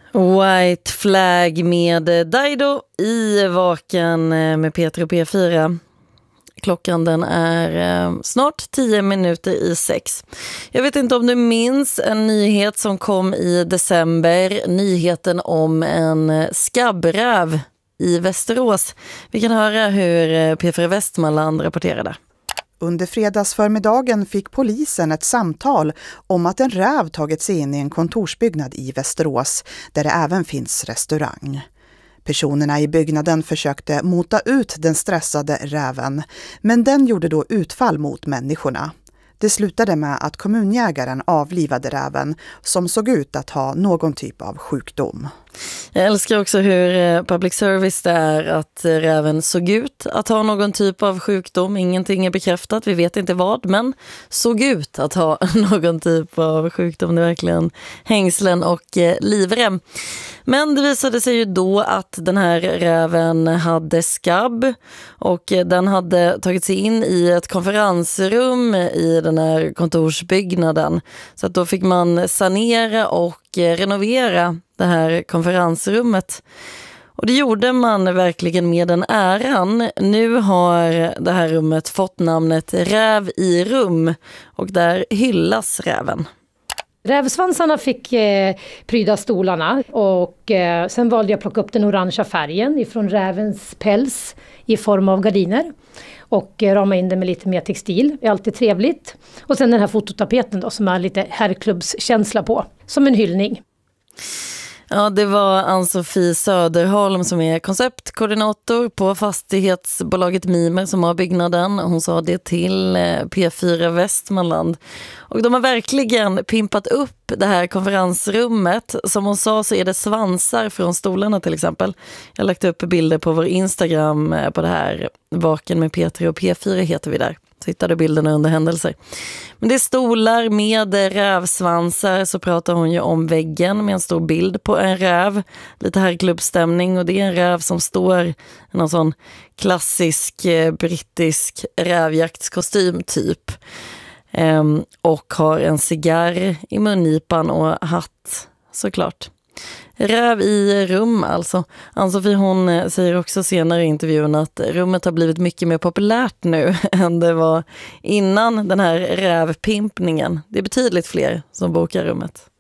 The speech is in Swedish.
White Flag med Daido i Vaken med Peter och P4. Klockan den är snart 6:10. Jag vet inte om du minns en nyhet som kom i december. Nyheten om en skabbräv i Västerås. Vi kan höra hur P4 Västmanland rapporterade. Under fredagsförmiddagen fick polisen ett samtal om att en räv tagit sig in i en kontorsbyggnad i Västerås där det även finns restaurang. Personerna i byggnaden försökte mota ut den stressade räven, men den gjorde då utfall mot människorna. Det slutade med att kommunjägaren avlivade räven som såg ut att ha någon typ av sjukdom. Jag älskar också hur public service det är att räven såg ut att ha någon typ av sjukdom. Ingenting är bekräftat, vi vet inte vad, men såg ut att ha någon typ av sjukdom. Det är verkligen hängslen och livrem. Men det visade sig ju då att den här räven hade skabb och den hade tagit sig in i ett konferensrum i den här kontorsbyggnaden. Så att då fick man sanera och renovera det här konferensrummet. Och det gjorde man verkligen med den äran. Nu har det här rummet fått namnet Räv i rum och där hyllas räven. Rävsvansarna fick pryda stolarna och sen valde jag att plocka upp den orangea färgen ifrån rävens päls i form av gardiner och rama in den med lite mer textil. Det är alltid trevligt. Och sen den här fototapeten då, som är lite herrklubbskänsla på, som en hyllning. Ja, det var Ann-Sofie Söderholm som är konceptkoordinator på fastighetsbolaget Mimer som har byggnaden. Hon sa det till P4 Västmanland. Och de har verkligen pimpat upp det här konferensrummet. Som hon sa så är det svansar från stolarna till exempel. Jag har lagt upp bilder på vår Instagram på det här. Vaken med P3 och P4 heter vi där. Så hittar du bilderna under händelser. Men det är stolar med rävsvansar, så pratar hon ju om väggen med en stor bild på en räv. Lite här klubbstämning, och det är en räv som står i någon sån klassisk brittisk rävjaktskostym typ. Och har en cigarr i mungipan och hatt såklart. Räv i rum alltså. Ann-Sofie hon säger också senare i intervjun att rummet har blivit mycket mer populärt nu än det var innan den här rävpimpningen. Det är betydligt fler som bokar rummet.